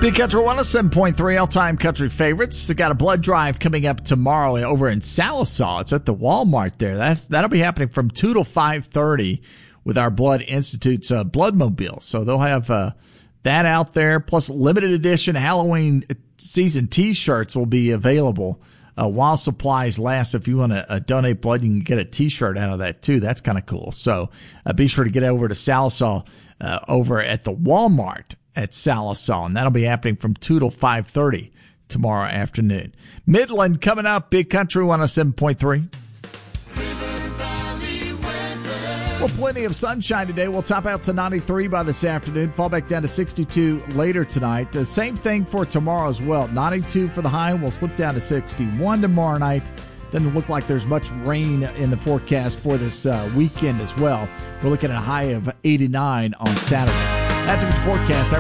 Big Country 107.3 all-time country favorites. We got a blood drive coming up tomorrow over in Sallisaw. It's at the Walmart there. That'll be happening from 2 to 5:30 with our Blood Institute's Bloodmobile. So they'll have that out there, plus limited edition Halloween season T-shirts will be available while supplies last. If you want to donate blood, you can get a T-shirt out of that too. That's kind of cool. So be sure to get over to Sallisaw over at the Walmart at Sallisaw, and that'll be happening from 2 to 5:30 tomorrow afternoon. Midland coming up, Big Country 107.3. Well, plenty of sunshine today. We'll top out to 93 by this afternoon, fall back down to 62 later tonight. Same thing for tomorrow as well. 92 for the high. We'll slip down to 61 tomorrow night. Doesn't look like there's much rain in the forecast for this weekend as well. We're looking at a high of 89 on Saturday. That's a forecast.